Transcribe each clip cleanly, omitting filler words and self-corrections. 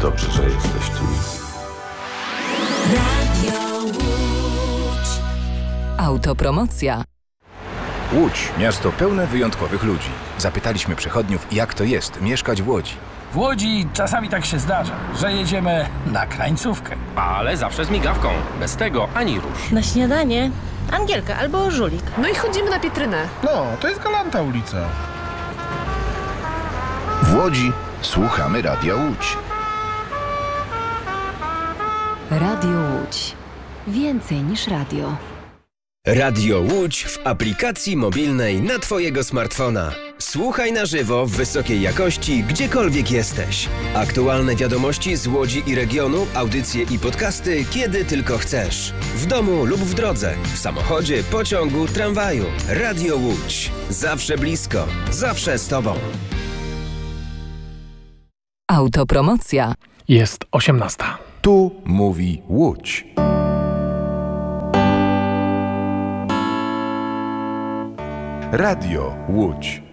Dobrze, że jesteś tu. Radio Łódź. Autopromocja. Łódź, miasto pełne wyjątkowych ludzi. Zapytaliśmy przechodniów, jak to jest mieszkać w Łodzi. W Łodzi czasami tak się zdarza, że jedziemy na krańcówkę. Ale zawsze z migawką. Bez tego ani rusz. Na śniadanie Angielka albo Żulik. No i chodzimy na Pietrynę. No, to jest Galanta ulica. W Łodzi słuchamy Radia Łódź. Radio Łódź. Więcej niż radio. Radio Łódź w aplikacji mobilnej na Twojego smartfona. Słuchaj na żywo w wysokiej jakości, gdziekolwiek jesteś. Aktualne wiadomości z Łodzi i regionu, audycje i podcasty, kiedy tylko chcesz. W domu lub w drodze, w samochodzie, pociągu, tramwaju. Radio Łódź. Zawsze blisko, zawsze z Tobą. Autopromocja. Jest 18. Tu mówi Łódź. Radio Łódź.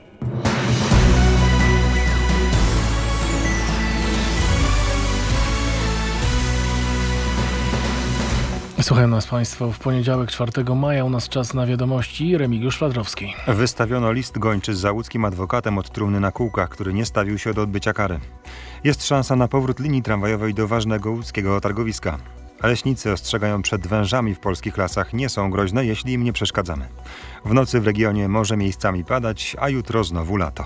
Słuchają nas Państwo w poniedziałek 4 maja. U nas czas na wiadomości. Remigiusz Fladrowski. Wystawiono list gończy z załuckim adwokatem od trumny na kółkach, który nie stawił się do odbycia kary. Jest szansa na powrót linii tramwajowej do ważnego łódzkiego targowiska. Leśnicy ostrzegają przed wężami w polskich lasach. Nie są groźne, jeśli im nie przeszkadzamy. W nocy w regionie może miejscami padać, a jutro znowu lato.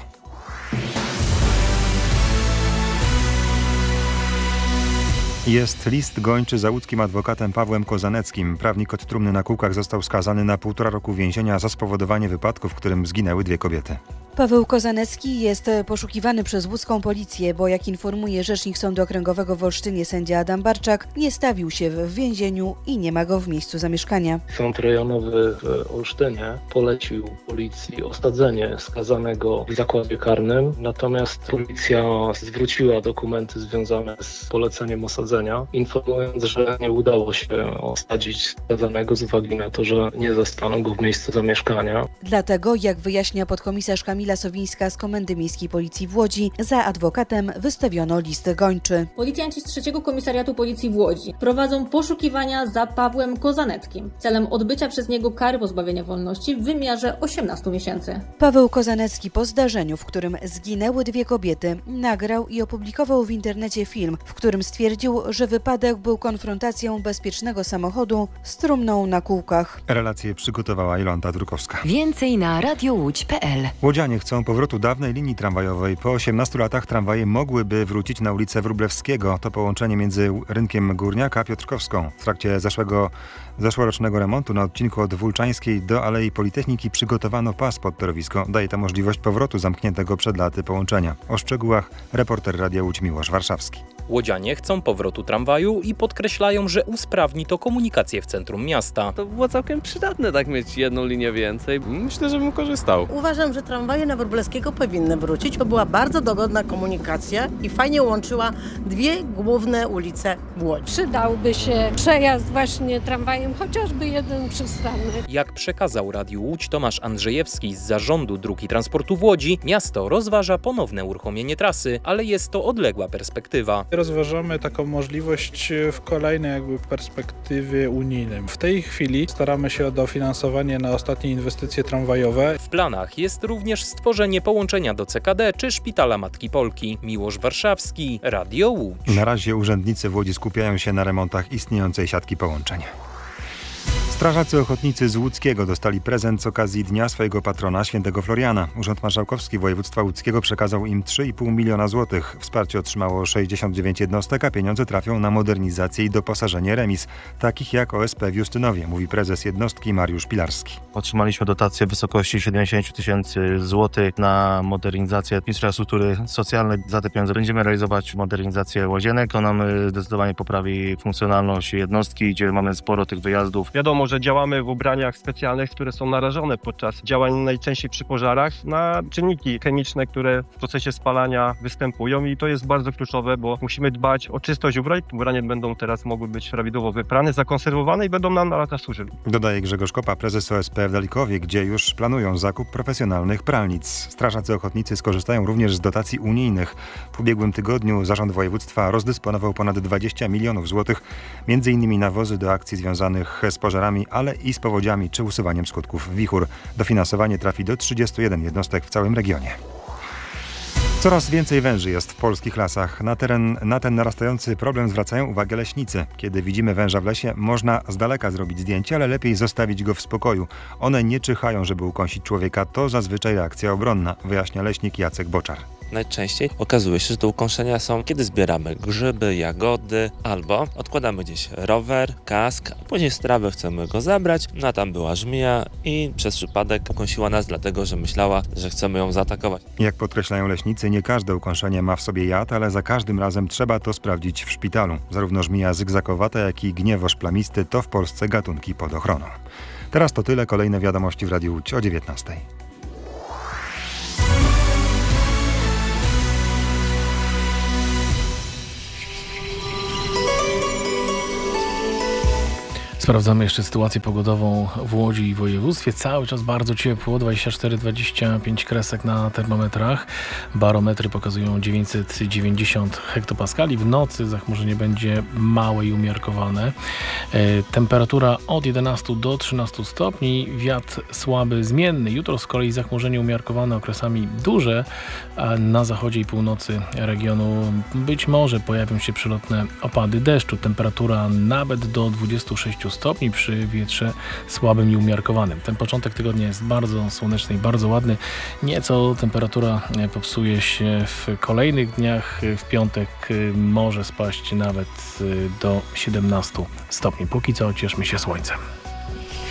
Jest list gończy za łódzkim adwokatem Pawłem Kozaneckim. Prawnik od trumny na kółkach został skazany na 1,5 roku więzienia za spowodowanie wypadku, w którym zginęły 2 kobiety. Paweł Kozanecki jest poszukiwany przez łódzką policję, bo jak informuje rzecznik Sądu Okręgowego w Olsztynie sędzia Adam Barczak, nie stawił się w więzieniu i nie ma go w miejscu zamieszkania. Sąd rejonowy w Olsztynie polecił policji osadzenie skazanego w zakładzie karnym, natomiast policja zwróciła dokumenty związane z poleceniem osadzenia, informując, że nie udało się osadzić skazanego z uwagi na to, że nie zastano go w miejscu zamieszkania. Dlatego, jak wyjaśnia podkomisarz Kamila Sowińska z Komendy Miejskiej Policji w Łodzi, za adwokatem wystawiono list gończy. Policjanci z 3 Komisariatu Policji w Łodzi prowadzą poszukiwania za Pawłem Kozaneckim celem odbycia przez niego kary pozbawienia wolności w wymiarze 18 miesięcy. Paweł Kozanecki po zdarzeniu, w którym zginęły 2 kobiety, nagrał i opublikował w internecie film, w którym stwierdził, że wypadek był konfrontacją bezpiecznego samochodu z trumną na kółkach. Relację przygotowała Jolanta Drukowska. Więcej na radiołódź.pl. Łodzianie chcą powrotu dawnej linii tramwajowej. Po 18 latach tramwaje mogłyby wrócić na ulicę Wróblewskiego. To połączenie między rynkiem Górniaka a Piotrkowską. W trakcie zeszłorocznego remontu na odcinku od Wólczańskiej do Alei Politechniki przygotowano pas pod torowisko. Daje to możliwość powrotu zamkniętego przed laty połączenia. O szczegółach reporter Radia Łódź Miłosz Warszawski. Łodzianie chcą powrotu tramwaju i podkreślają, że usprawni to komunikację w centrum miasta. To było całkiem przydatne tak mieć jedną linię więcej. Myślę, że bym korzystał. Uważam, że tramwaje na Wróblewskiego powinny wrócić. To była bardzo dogodna komunikacja i fajnie łączyła 2 główne ulice w Łodzi. Przydałby się przejazd właśnie tramwajem, chociażby jeden przystanny. Jak przekazał Radiu Łódź Tomasz Andrzejewski z Zarządu Dróg i Transportu w Łodzi, miasto rozważa ponowne uruchomienie trasy, ale jest to odległa perspektywa. Rozważamy taką możliwość w kolejnej perspektywie unijnej. W tej chwili staramy się o dofinansowanie na ostatnie inwestycje tramwajowe. W planach jest również stworzenie połączenia do CKD czy Szpitala Matki Polki. Miłosz Warszawski, Radio Łódź. Na razie urzędnicy w Łodzi skupiają się na remontach istniejącej siatki połączeń. Strażacy ochotnicy z Łódzkiego dostali prezent z okazji Dnia swojego patrona, świętego Floriana. Urząd Marszałkowski Województwa Łódzkiego przekazał im 3,5 miliona złotych. Wsparcie otrzymało 69 jednostek, a pieniądze trafią na modernizację i doposażenie remiz, takich jak OSP w Justynowie, mówi prezes jednostki Mariusz Pilarski. Otrzymaliśmy dotację w wysokości 70 000 złotych na modernizację infrastruktury socjalnej. Za te pieniądze będziemy realizować modernizację łazienek. To nam zdecydowanie poprawi funkcjonalność jednostki, gdzie mamy sporo tych wyjazdów. Wiadomo, że działamy w ubraniach specjalnych, które są narażone podczas działań najczęściej przy pożarach na czynniki chemiczne, które w procesie spalania występują i to jest bardzo kluczowe, bo musimy dbać o czystość ubrań. Ubrania będą teraz mogły być prawidłowo wyprane, zakonserwowane i będą nam na lata służyły. Dodaje Grzegorz Kopa, prezes OSP w Dalikowie, gdzie już planują zakup profesjonalnych pralnic. Strażacy ochotnicy skorzystają również z dotacji unijnych. W ubiegłym tygodniu Zarząd Województwa rozdysponował ponad 20 milionów złotych, m.in. na wozy do akcji związanych z pożarami, ale i z powodziami czy usuwaniem skutków wichur. Dofinansowanie trafi do 31 jednostek w całym regionie. Coraz więcej węży jest w polskich lasach. Na ten narastający problem zwracają uwagę leśnicy. Kiedy widzimy węża w lesie, można z daleka zrobić zdjęcie, ale lepiej zostawić go w spokoju. One nie czyhają, żeby ukąsić człowieka. To zazwyczaj reakcja obronna, wyjaśnia leśnik Jacek Boczar. Najczęściej okazuje się, że te ukąszenia są, kiedy zbieramy grzyby, jagody, albo odkładamy gdzieś rower, kask, a później z trawy chcemy go zabrać, no a tam była żmija i przez przypadek ukąsiła nas, dlatego że myślała, że chcemy ją zaatakować. Jak podkreślają leśnicy, nie każde ukąszenie ma w sobie jad, ale za każdym razem trzeba to sprawdzić w szpitalu. Zarówno żmija zygzakowata, jak i gniewoż plamisty to w Polsce gatunki pod ochroną. Teraz to tyle. Kolejne wiadomości w Radiu Łódź o 19:00. Sprawdzamy jeszcze sytuację pogodową w Łodzi i województwie. Cały czas bardzo ciepło, 24-25 kresek na termometrach. Barometry pokazują 990 hektopaskali. W nocy zachmurzenie będzie małe i umiarkowane. Temperatura od 11 do 13 stopni. Wiatr słaby, zmienny. Jutro z kolei zachmurzenie umiarkowane, okresami duże. A na zachodzie i północy regionu być może pojawią się przelotne opady deszczu. Temperatura nawet do 26 stopni przy wietrze słabym i umiarkowanym. Ten początek tygodnia jest bardzo słoneczny i bardzo ładny. Nieco temperatura popsuje się w kolejnych dniach. W piątek może spaść nawet do 17 stopni. Póki co cieszmy się słońcem.